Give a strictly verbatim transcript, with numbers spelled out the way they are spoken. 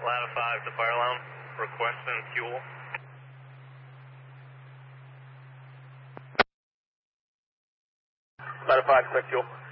Ladder five to fire alarm, requesting fuel. Ladder five, quick fuel.